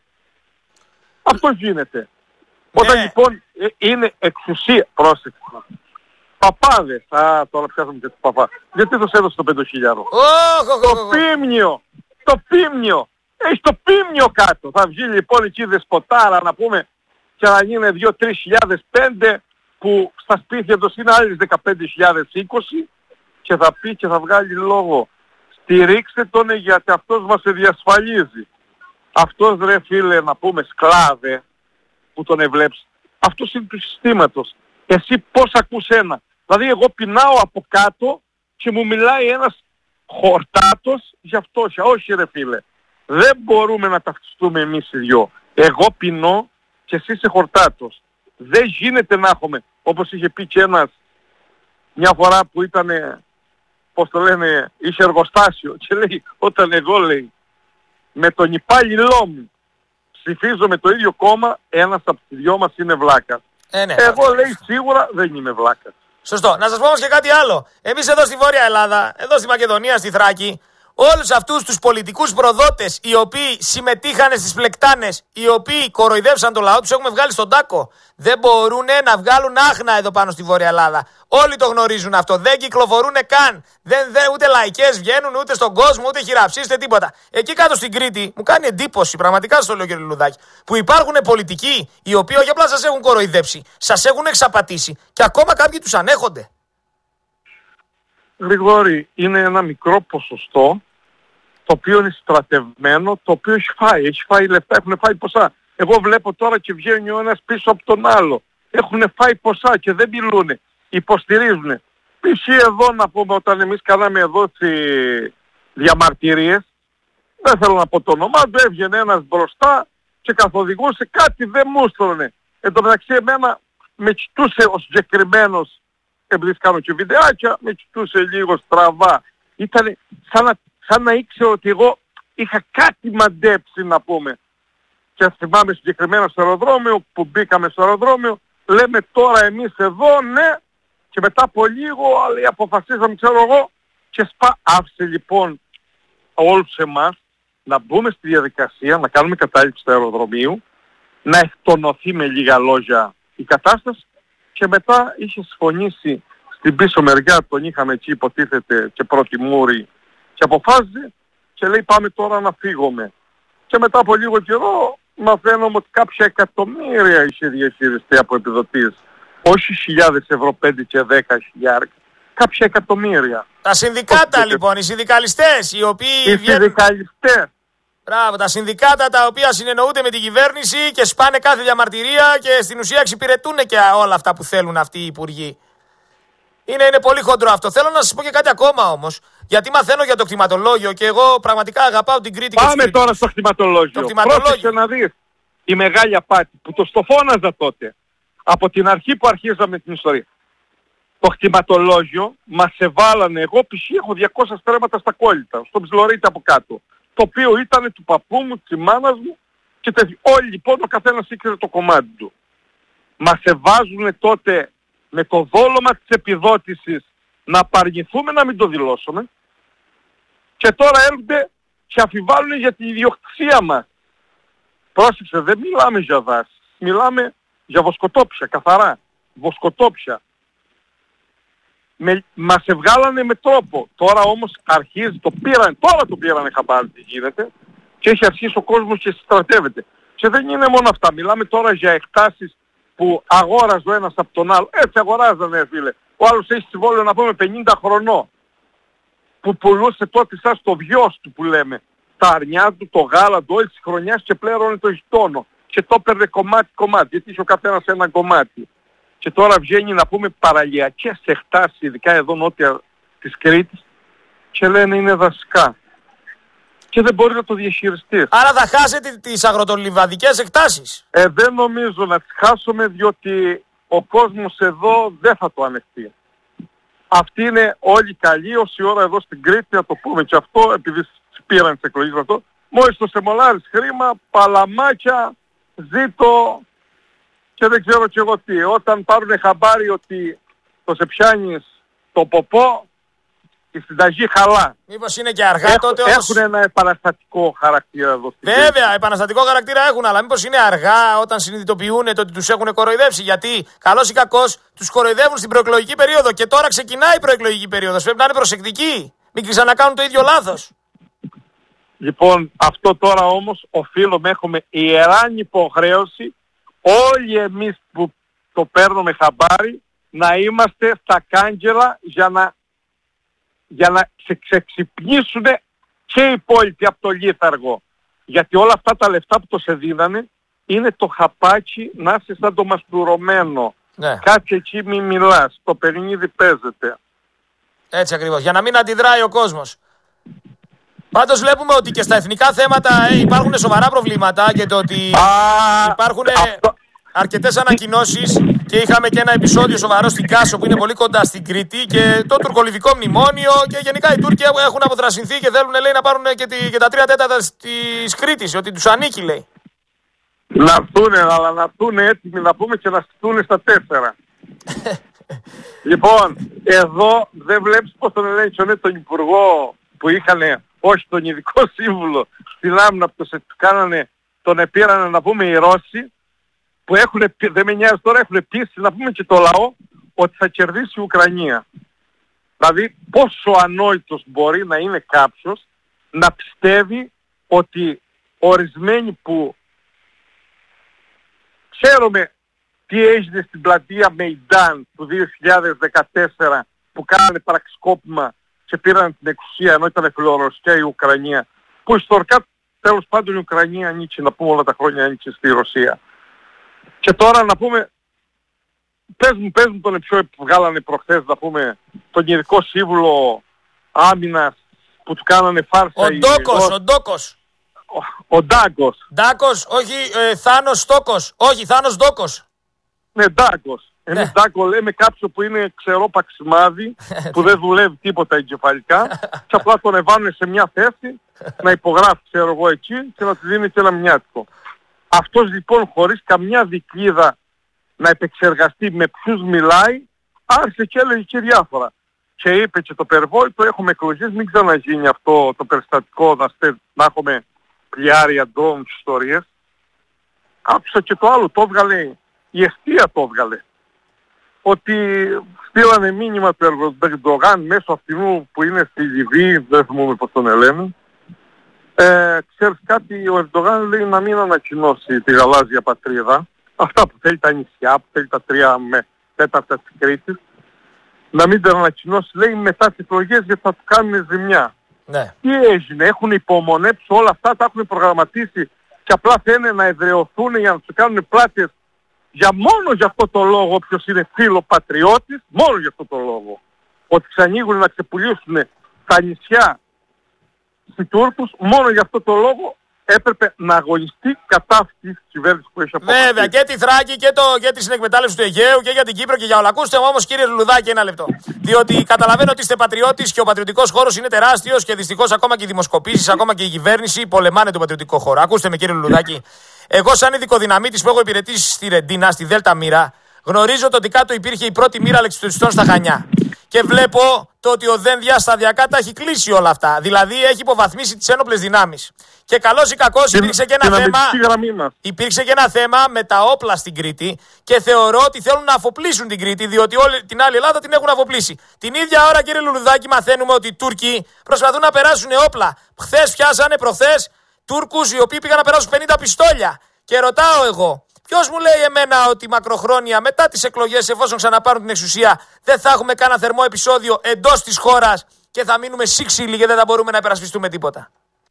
Αυτό γίνεται. Όταν ναι. λοιπόν είναι εξουσία, πρόσεξε. Παπάδες, α, τώρα πιάσαμε και το παπά. Γιατί τους έδωσε το πέντε χιλιάδες. Oh, oh, oh, το πίμνιο, το πίμνιο. Έχει το πίμνιο κάτω. Θα βγει λοιπόν εκεί δεσποτάρα να πούμε και να γίνει δύο με τρεις χιλιάδες πέντε που στα σπίτια τους είναι άλλες δεκαπέντε χιλιάδες είκοσι και θα πει και θα βγάλει λόγο. Στηρίξτε τον γιατί αυτός μας διασφαλίζει. Αυτός ρε φίλε να πούμε σκλάβε που τον ευλέψει. Αυτός είναι του συστήματος. Εσύ πώς ακούς ένα. Δηλαδή εγώ πεινάω από κάτω και μου μιλάει ένας χορτάτος για φτώχεια. Όχι ρε φίλε. Δεν μπορούμε να ταυτιστούμε εμείς οι δυο. Εγώ πεινώ και εσύ είσαι χορτάτος. Δεν γίνεται να έχουμε, όπως είχε πει και ένας μια φορά που ήταν, πώς το λένε, είχε εργοστάσιο και λέει, όταν εγώ λέει, με τον υπάλληλό μου ψηφίζω με το ίδιο κόμμα, ένας από τις δυο μας είναι βλάκας. Ε, ναι, εγώ λέει σίγουρα δεν είμαι βλάκας. Σωστό. Να σας πω όμως και κάτι άλλο. Εμείς εδώ στη Βόρεια Ελλάδα, εδώ στη Μακεδονία, στη Θράκη, όλους αυτούς τους πολιτικούς προδότες οι οποίοι συμμετείχαν στις πλεκτάνες, οι οποίοι κοροϊδεύσαν το λαό τους, έχουμε βγάλει στον τάκο. Δεν μπορούν να βγάλουν άχνα εδώ πάνω στη Βόρεια Ελλάδα. Όλοι το γνωρίζουν αυτό. Δεν κυκλοφορούν καν. Δεν, δεν, ούτε λαϊκές βγαίνουν, ούτε στον κόσμο, ούτε χειραψίες, ούτε τίποτα. Εκεί κάτω στην Κρήτη μου κάνει εντύπωση, πραγματικά στο λέω κύριε Λουλουδάκη, που υπάρχουν πολιτικοί οι οποίοι όχι απλά σας έχουν κοροϊδέψει, σας έχουν εξαπατήσει και ακόμα κάποιοι τους ανέχονται. Γρηγόρη, είναι ένα μικρό ποσοστό το οποίο είναι στρατευμένο, το οποίο έχει φάει, έχει φάει λεφτά, έχουν φάει ποσά. Εγώ βλέπω τώρα και βγαίνει ο ένας πίσω από τον άλλο. Έχουν φάει ποσά και δεν μιλούνε, υποστηρίζουν. Π.χ. εδώ να πούμε όταν εμείς κάναμε εδώ τις διαμαρτυρίες, δεν θέλω να πω το όνομά του, έβγαινε ένας μπροστά και καθοδηγούσε, κάτι δεν μου έστρωνε. Εν τω μεταξύ εμένα με κοιτούσε ο συγκεκριμένος, επειδή κάνω και βιντεάκια, με κοιτούσε λίγο στραβά. Ήτανε σαν να, σαν να ήξερε ότι εγώ είχα κάτι μαντέψει να πούμε. Και θυμάμαι συγκεκριμένα στο αεροδρόμιο, που μπήκαμε στο αεροδρόμιο, λέμε τώρα εμείς εδώ, ναι, και μετά από λίγο, αλλά αποφασίσαμε, ξέρω εγώ, και σπα... άφησε λοιπόν όλους εμάς να μπούμε στη διαδικασία, να κάνουμε κατάληψη του αεροδρομίου, να εκτονωθεί με λίγα λόγια η κατάσταση και μετά είχε συμφωνήσει στην πίσω μεριά, τον είχαμε εκεί υποτίθεται και πρώτη μούρη και αποφάσιζε και λέει πάμε τώρα να φύγουμε. Και μετά από λίγο καιρό μαθαίνουμε ότι κάποια εκατομμύρια είχε διαχειριστεί από επιδοτήσεις. Όχι χιλιάδες ευρώ, πέντε και δέκα χιλιάδες. Κάποια εκατομμύρια. Τα συνδικάτα λοιπόν, οι συνδικαλιστές, οι οποίοι... Οι συνδικαλιστές. Μπράβο, τα συνδικάτα τα οποία συνεννοούνται με την κυβέρνηση και σπάνε κάθε διαμαρτυρία και στην ουσία εξυπηρετούν και όλα αυτά που θέλουν αυτοί οι υπουργοί. Είναι, είναι πολύ χοντρό αυτό. Θέλω να σας πω και κάτι ακόμα όμως. Γιατί μαθαίνω για το κτηματολόγιο και εγώ πραγματικά αγαπάω την Κρήτη. Πάμε και τώρα στο κτηματολόγιο. Το κτηματολόγιο. Πρόσεξε να δεις η μεγάλη απάτη που το στο φώναζα τότε. Από την αρχή που αρχίζαμε την ιστορία. Το κτηματολόγιο μας εβάλανε. Εγώ π.χ. έχω διακόσια στρέμματα στα κόλλητα. Στο ψιλορίτη από κάτω. Το οποίο ήταν του παππού μου, της μάνας μου και τέτοιο. Όλοι λοιπόν ο καθένας ήξερε το κομμάτι του. Μας εβάζουν τότε με το δόλωμα της επιδότησης να απαρνηθούμε να μην το δηλώσουμε και τώρα έρχονται και αφιβάλλουν για την ιδιοκτησία μας. Πρόσεξε, δεν μιλάμε για δάση, μιλάμε για βοσκοτόπια, καθαρά, βοσκοτόπια. Με, μας ευγάλανε με τρόπο. Τώρα όμως αρχίζει, το πήραν, τώρα το πήρανε χαμπάρι τι γίνεται και έχει αρχίσει ο κόσμος και στρατεύεται. Και δεν είναι μόνο αυτά, μιλάμε τώρα για εκτάσεις που αγόραζε ο ένας από τον άλλο. Έτσι αγοράζανε φίλε. Ο άλλος έχει συμβόλαιο να πούμε πενήντα χρονών. Που πουλούσε τότε σαν στο βιός του που λέμε. Τα αρνιά του, το γάλα του, όλη της χρονιάς και πλέρωνε το γειτόνο. Και το έπαιρνε κομμάτι κομμάτι. Γιατί είχε ο καθένας ένα κομμάτι. Και τώρα βγαίνει να πούμε παραλιακές εκτάσεις, ειδικά εδώ νότια της Κρήτης. Και λένε είναι δασικά. Και δεν μπορεί να το διαχειριστεί. Άρα θα χάσετε τις αγροτολιβαδικές εκτάσεις. Ε, δεν νομίζω να τις χάσουμε διότι ο κόσμος εδώ δεν θα το ανεχτεί. Αυτοί είναι όλοι καλοί όση ώρα εδώ στην Κρήτη, να το πούμε και αυτό, επειδή πήραν τις εκλογές με αυτό. Μόλις το σεμολάρεις χρήμα, παλαμάκια, ζήτω και δεν ξέρω και εγώ τι. Όταν πάρουν χαμπάρι ότι το σε πιάνεις το ποπό, η συνταγή χαλά. Μήπως είναι και αργά Έχ, τότε έχουν όμως... Έχουν ένα επαναστατικό χαρακτήρα εδώ στην Βέβαια, Κρήτη. επαναστατικό χαρακτήρα έχουν, αλλά μήπως είναι αργά όταν συνειδητοποιούν το ότι τους έχουν κοροϊδέψει. Γιατί καλώς ή κακώς τους κοροϊδεύουν στην προεκλογική περίοδο και τώρα ξεκινάει η προεκλογική περίοδος. Πρέπει να είναι προσεκτικοί. Μην ξανακάνουν το ίδιο λάθος. Λοιπόν, αυτό τώρα όμως οφείλουμε, έχουμε ιεράν υποχρέωση όλοι εμείς που το παίρνουμε χαμπάρι να είμαστε στα κάγκελα για να, για να ξεξυπνήσουν και οι υπόλοιποι από το λίθαργο. Γιατί όλα αυτά τα λεφτά που το σε δίδανε είναι το χαπάκι να είσαι σαν το μαστουρωμένο. Ναι. Κάτσε εκεί μη μιλάς, το παιχνίδι παίζεται. Έτσι ακριβώς, για να μην αντιδράει ο κόσμος. Πάντως βλέπουμε ότι και στα εθνικά θέματα ε, υπάρχουν σοβαρά προβλήματα και το ότι Α, υπάρχουν αυτό... αρκετές ανακοινώσεις και είχαμε και ένα επεισόδιο σοβαρό στην Κάσο που είναι πολύ κοντά στην Κρήτη και το τουρκολιβικό μνημόνιο και γενικά οι Τούρκοι έχουν αποθρασινθεί και θέλουν λέει, να πάρουν και, τη, και τα τρία τέταρτα της Κρήτης, ότι τους ανήκει λέει. Να έρθουνε, αλλά να έρθουνε έτοιμοι να πούμε και να στηθούν στα τέσσερα. Λοιπόν, εδώ δεν βλέπεις πώς τον ελέγχει τον υπουργό που είχανε, όχι τον ειδικό σύμβουλο στην άμυνα που το κάνανε, τον επήρανε να πούμε οι Ρώσοι, που έχουν, δεν με νοιάζει τώρα, έχουν πείσει να πούμε και το λαό ότι θα κερδίσει η Ουκρανία. Δηλαδή πόσο ανόητος μπορεί να είναι κάποιος να πιστεύει ότι ορισμένοι που ξέρουμε τι έγινε στην πλατεία Μεϊντάν του δύο χιλιάδες δεκατέσσερα που κάνανε πραξικόπημα και πήραν την εξουσία ενώ ήταν φιλορωσία η Ουκρανία, που ιστορικά τέλος πάντων η Ουκρανία ανήκει, να πούμε όλα τα χρόνια ανήκει στη Ρωσία. Και τώρα να πούμε, πες μου, πες μου τον επεισόδιο που βγάλανε προχθές, να πούμε, τον ειδικό σύμβουλο άμυνας που του κάνανε φάρσα. Ο Ντόκος, ο Ντόκος. Ο, ο Ντάκος. Ντάκος, όχι ε, Θάνος Στόκος. Όχι, Θάνος Ντόκος. Ναι, Ντάκος. Εμείς Ναι. Ντάκο λέμε κάποιο που είναι ξερό παξιμάδι, που δεν δουλεύει τίποτα εγκεφαλικά και απλά τον εβάνουν σε μια θέση να υπογράφει, ξέρω εγώ, εκεί και να του δίνει και ένα μοιάτικο. Αυτός λοιπόν χωρίς καμιά δικλίδα να επεξεργαστεί με ποιους μιλάει, άρχισε και έλεγε και διάφορα. Και είπε και το περιβόητο, έχουμε εκλογές, μην ξαναγίνει αυτό το περιστατικό να, στε, να έχουμε πλοιάρια ντρόουν και ιστορίες. Άκουσα και το άλλο, το έβγαλε, η εστία το έβγαλε. Ότι στείλανε μήνυμα του Ερντογάν μέσω αυτού που είναι στη Λιβύη, δεν θυμούμαι πώς τον λένε, Ε, ξέρεις κάτι, ο Ερντογάν λέει να μην ανακοινώσει τη γαλάζια πατρίδα. Αυτά που θέλει τα νησιά, που θέλει τα τρία με τέταρτα της Κρήτης. Να μην τα ανακοινώσει, λέει, μετά τις εκλογές γιατί θα του κάνουν ζημιά. Ναι. Τι έγινε, έχουν υπομονέψει όλα αυτά, τα έχουν προγραμματίσει και απλά θέλουν να εδραιωθούν για να τους κάνουν πλάτες για μόνο για αυτό το λόγο, όποιος είναι φίλο πατριώτης, μόνο για αυτό το λόγο. Ότι τους ανοίγουν να ξεπουλήσουν τα νησιά στους Τούρκους, μόνο για αυτό το λόγο έπρεπε να αγωνιστεί κατά αυτής της κυβέρνησης που έχει αποφασίσει. Βέβαια, και τη Θράκη και, το, και τη συνεκμετάλλευση του Αιγαίου και για την Κύπρο και για όλα. Ακούστε όμως, κύριε Λουλουδάκη, ένα λεπτό. Διότι καταλαβαίνω ότι είστε πατριώτης και ο πατριωτικός χώρος είναι τεράστιος και δυστυχώς ακόμα και οι δημοσκοπήσεις, ακόμα και η κυβέρνηση πολεμάνε τον πατριωτικό χώρο. Ακούστε με, κύριε Λουλουδάκη. Εγώ, σαν ειδικοδυναμίτης που έχω υπηρετήσει στη Ρεντίνα, στη Δέλτα Μοίρα, γνωρίζω το ότι κάτω υπήρχε η πρώτη μοίρα αλεξιπτωτιστών στα Χανιά. Και βλέπω το ότι ο Δένδια σταδιακά τα έχει κλείσει όλα αυτά. Δηλαδή έχει υποβαθμίσει τις ένοπλες δυνάμεις. Και καλώς ή κακώς υπήρξε και ένα θέμα. Υπήρξε και ένα θέμα με τα όπλα στην Κρήτη και θεωρώ ότι θέλουν να αφοπλίσουν την Κρήτη, διότι όλη την άλλη Ελλάδα την έχουν αφοπλίσει. Την ίδια ώρα, κύριε Λουλουδάκη, μαθαίνουμε ότι οι Τούρκοι προσπαθούν να περάσουν όπλα. Χθες πιάσανε προχθές Τούρκους οι οποίοι πήγαν να περάσουν πενήντα πιστόλια. Και ρωτάω εγώ. Ποιος μου λέει εμένα ότι μακροχρόνια μετά τις εκλογές, εφόσον ξαναπάρουν την εξουσία, δεν θα έχουμε κανένα θερμό επεισόδιο εντός της χώρας και θα μείνουμε σύξυλοι και δεν θα μπορούμε να υπερασπιστούμε τίποτα?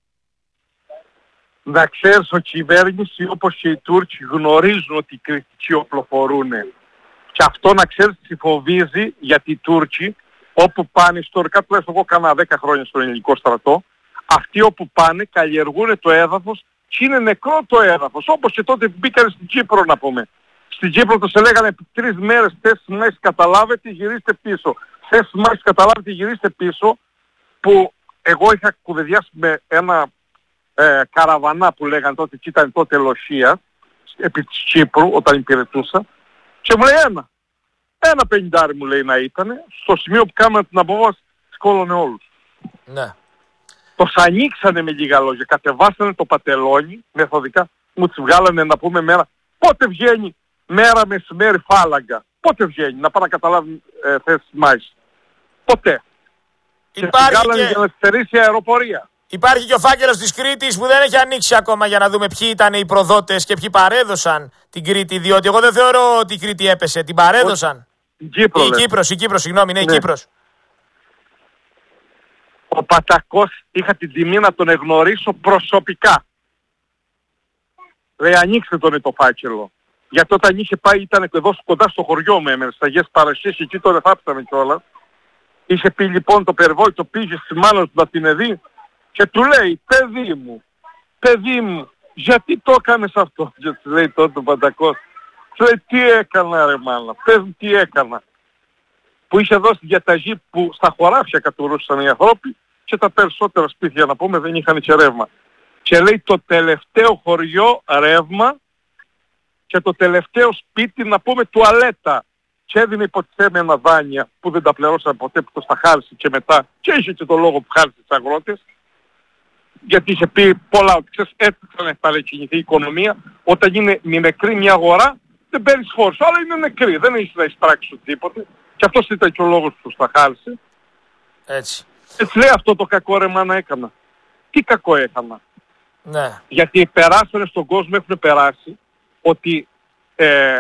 Να ξέρεις, ο κυβέρνηση όπως και οι Τούρκοι γνωρίζουν ότι οι κριτικοί οπλοφορούν. Και αυτό να ξέρεις τι φοβίζει, γιατί οι Τούρκοι όπου πάνε, ιστορικά τουλάχιστον εγώ κάνα δέκα χρόνια στον ελληνικό στρατό, αυτοί όπου πάνε καλλιεργούν το έδαφος και είναι νεκρό το έδαφος. Όπως και τότε που μπήκαν στην Κύπρο, να πούμε. Στην Κύπρο τους έλεγαν επί τρεις μέρες, τέσσερις μέρες καταλάβετε, γυρίστε πίσω. Τέσσερις μέρες καταλάβετε, γυρίστε πίσω, που εγώ είχα κουβεντιάσει με ένα ε, καραβανά που λέγανε τότε, και ήταν τότε Λοσία, επί της Κύπρου όταν υπηρετούσα, και μου λέει ένα. Ένα πενηντάρι μου λέει να ήταν, στο σημείο που κάναμε την απόβαση, σκόλωνε όλους. Ναι. Τους ανοίξανε με λίγα λόγια, κατεβάσανε το πατελόνι, μεθοδικά, μου τις βγάλανε να πούμε μέρα. Πότε βγαίνει μέρα μεσημέρι φάλαγγα? Πότε βγαίνει, να πάνε να καταλάβουν ε, θέσεις μάχης? Ποτέ. Υπάρχει και βγάλανε και... για να στερήσει η αεροπορία. Υπάρχει και ο φάκελος της Κρήτης που δεν έχει ανοίξει ακόμα για να δούμε ποιοι ήταν οι προδότες και ποιοι παρέδωσαν την Κρήτη, διότι εγώ δεν θεωρώ ότι η Κρήτη έπεσε, την παρέδωσαν. Η Κύπρο, η Κύπρος, η Κύπρος, συγγνώμη, ναι, ναι. η Κύπρος. Ο Πατακός είχα την τιμή να τον εγνωρίσω προσωπικά. Λέει ανοίξτε τον το φάκελο. Γιατί όταν είχε πάει ήταν εδώ κοντά στο χωριό μου έμενε, στα Αγίες Παρασκευές, εκεί τον εφάπταμε κιόλας. Είχε πει λοιπόν το περιβόητο, πήγε στη μάνα του να την δει και του λέει παιδί μου, παιδί μου, γιατί το έκανες αυτό? Και του λέει τότε ο Πατακός, του λέει τι έκανα ρε μάνα, πες μου τι έκανα. Που είχε δώσει διαταγή που στα χωράφια κατουρούσαν οι ανθρώποι και τα περισσότερα σπίτια να πούμε δεν είχαν και ρεύμα. Και λέει το τελευταίο χωριό ρεύμα και το τελευταίο σπίτι να πούμε τουαλέτα. Και έδινε υποτιθέμενα δάνεια που δεν τα πληρώσαν ποτέ, που το στα χάρισε και μετά. Και είχε και το λόγο που χάρισε τις αγρότες. Γιατί είχε πει πολλά ότι ξέρεις έτσι θα επανεκκινηθεί η οικονομία. Όταν είναι νεκρή μια αγορά δεν παίρνεις φόρους. Αλλά είναι νεκρή, δεν έχεις να εισπράξεις τίποτε. Και αυτός ήταν και ο λόγος που τα χάρισε. Έτσι. Έτσι λέει αυτό το κακό ρε μάνα έκανα. Τι κακό έκανα? Ναι. Γιατί περάσανε στον κόσμο, έχουν περάσει ότι ε,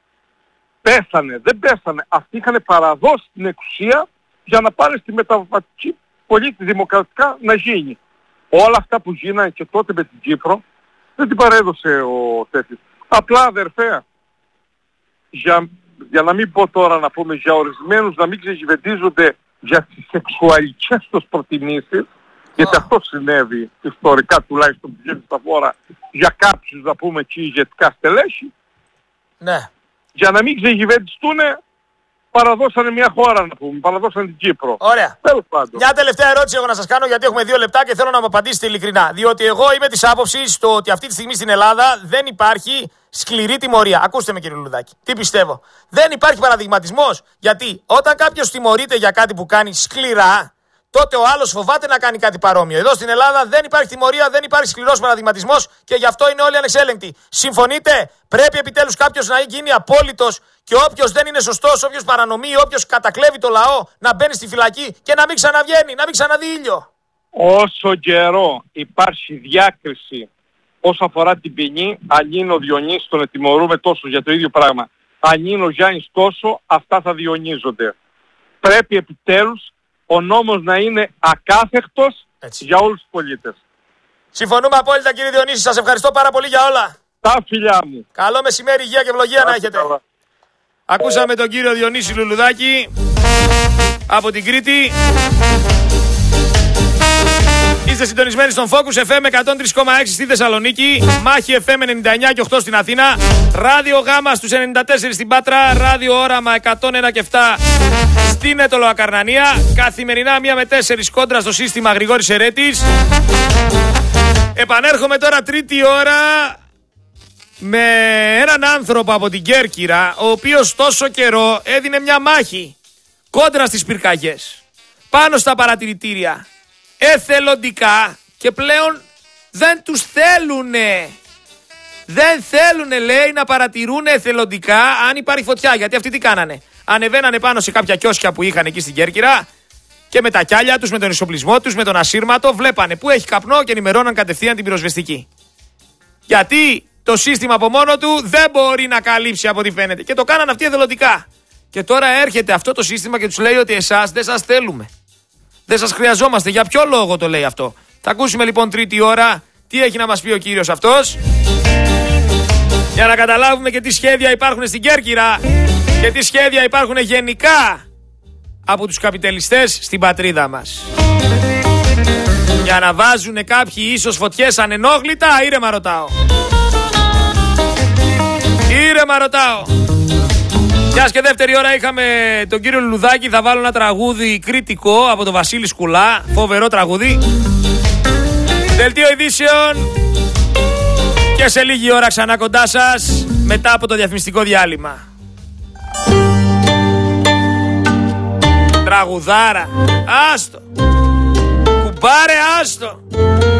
πέσανε, δεν πέσανε. Αυτοί είχαν παραδώσει την εξουσία για να πάρει στη μεταβατική πολίτη δημοκρατικά να γίνει. Όλα αυτά που γίνανε και τότε με την Κύπρο δεν την παρέδωσε ο τέτοιος. Απλά αδερφέ, για, για να μην πω τώρα να πούμε για ορισμένους να μην ξεγυβετίζονται για τις σεξουαλικές τους προτιμήσεις, γιατί oh. αυτό συνέβη ιστορικά τουλάχιστον που γίνεται στα φόρα για κάποιους να πούμε και ηγετικά στελέχη. Ναι. Για να μην ξεγυβετιστούν παραδώσανε μια χώρα να πούμε, παραδώσανε την Κύπρο. Ωραία. Μια τελευταία ερώτηση εγώ να σας κάνω, γιατί έχουμε δύο λεπτά και θέλω να μου απαντήσετε ειλικρινά. Διότι εγώ είμαι της άποψης το ότι αυτή τη στιγμή στην Ελλάδα δεν υπάρχει σκληρή τιμωρία. Ακούστε με κύριε Λουλουδάκη. Τι πιστεύω? Δεν υπάρχει παραδειγματισμός. Γιατί όταν κάποιος τιμωρείται για κάτι που κάνει σκληρά, τότε ο άλλος φοβάται να κάνει κάτι παρόμοιο. Εδώ στην Ελλάδα δεν υπάρχει τιμωρία, δεν υπάρχει σκληρός παραδειγματισμός και γι' αυτό είναι όλοι ανεξέλεγκτοι. Συμφωνείτε? Πρέπει επιτέλους κάποιος να γίνει απόλυτος και όποιος δεν είναι σωστός, όποιος παρανομεί, όποιος κατακλέβει το λαό να μπαίνει στη φυλακή και να μην ξαναβγαίνει, να μην ξαναδεί ήλιο. Όσο καιρό υπάρχει διάκριση όσον αφορά την ποινή, αν είναι ο Διονύσης τον ετιμωρούμε τόσο για το ίδιο πράγμα, αν είναι ο Γιάννης τόσο, αυτά θα διονύζονται. Πρέπει επιτέλους ο νόμος να είναι ακάθεκτος έτσι για όλους τους πολίτες. Συμφωνούμε απόλυτα κύριε Διονύση, σας ευχαριστώ πάρα πολύ για όλα. Τα φιλιά μου. Καλό μεσημέρι, υγεία και ευλογία να έχετε. Καλά. Ακούσαμε τον κύριο Διονύση Λουλουδάκη από την Κρήτη. Είστε συντονισμένοι στον Focus εφ εμ εκατόν τρία κόμμα έξι στη Θεσσαλονίκη, Μάχη εφ εμ ενενήντα εννιά και οκτώ στην Αθήνα, Ράδιο Γάμα στους ενενήντα τέσσερα στην Πάτρα, Ράδιο Όραμα εκατόν ένα και επτά στην Αιτωλοακαρνανία. Καθημερινά μία με τέσσερις κόντρα στο σύστημα Γρηγόρης Ερέτης. Επανέρχομαι τώρα τρίτη ώρα με έναν άνθρωπο από την Κέρκυρα, ο οποίος τόσο καιρό έδινε μια μάχη κόντρα στις πυρκαγιές, πάνω στα παρατηρητήρια, εθελοντικά, και πλέον δεν τους θέλουνε. Δεν θέλουνε, λέει, να παρατηρούν εθελοντικά αν υπάρχει φωτιά. Γιατί αυτοί τι κάνανε? Ανεβαίνανε πάνω σε κάποια κιόσκια που είχαν εκεί στην Κέρκυρα και με τα κιάλια τους, με τον ισοπλισμό τους, με τον ασύρματο, βλέπανε που έχει καπνό και ενημερώναν κατευθείαν την πυροσβεστική. Γιατί το σύστημα από μόνο του δεν μπορεί να καλύψει από ό,τι φαίνεται. Και το κάνανε αυτοί εθελοντικά. Και τώρα έρχεται αυτό το σύστημα και τους λέει ότι εσάς δεν σας θέλουμε. Δεν σας χρειαζόμαστε. Για ποιο λόγο το λέει αυτό? Θα ακούσουμε λοιπόν τρίτη ώρα τι έχει να μας πει ο κύριος αυτός, για να καταλάβουμε και τι σχέδια υπάρχουν στην Κέρκυρα και τι σχέδια υπάρχουν γενικά από τους καπιταλιστές στην πατρίδα μας. Για να βάζουν κάποιοι ίσως φωτιές ανενόχλητα, ήρεμα ρωτάω. Ήρεμα ρωτάω. Μιας και δεύτερη ώρα είχαμε τον κύριο Λουλουδάκη, θα βάλω ένα τραγούδι κριτικό από τον Βασίλη Σκουλά, φοβερό τραγούδι. Δελτίο ειδήσεων και σε λίγη ώρα ξανά κοντά σας μετά από το διαφημιστικό διάλειμμα. Τραγουδάρα, άστο. Κουμπάρε, άστο.